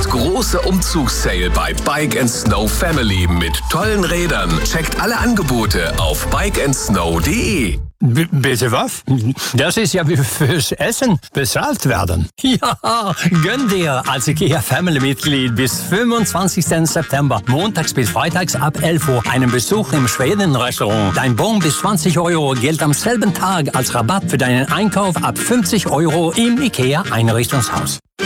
Jetzt große Umzugssale bei Bike & Snow Family mit tollen Rädern. Checkt alle Angebote auf bikeandsnow.de. Bitte was? Das ist ja wie fürs Essen bezahlt werden. Ja, gönn dir als IKEA-Family-Mitglied bis 25. September, montags bis freitags ab 11 Uhr, einen Besuch im Schweden-Restaurant. Dein Bon bis 20 € gilt am selben Tag als Rabatt für deinen Einkauf ab 50 € im IKEA-Einrichtungshaus.